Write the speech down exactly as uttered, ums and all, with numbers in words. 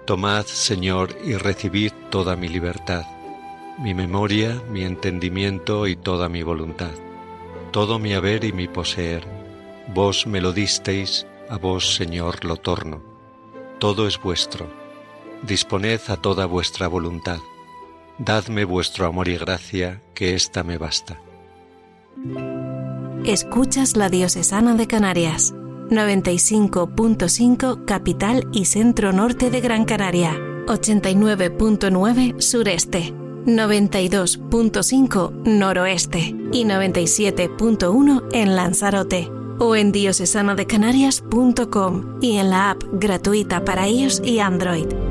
Tomad, Señor, y recibid toda mi libertad, mi memoria, mi entendimiento y toda mi voluntad, todo mi haber y mi poseer. Vos me lo disteis, a vos, Señor, lo torno. Todo es vuestro. Disponed a toda vuestra voluntad. Dadme vuestro amor y gracia, que ésta me basta. Escuchas la Diocesana de Canarias, noventa y cinco punto cinco capital y centro norte de Gran Canaria, ochenta y nueve punto nueve sureste, noventa y dos punto cinco noroeste y noventa y siete punto uno en Lanzarote, o en diocesana de canarias punto com y en la app gratuita para iOS y Android.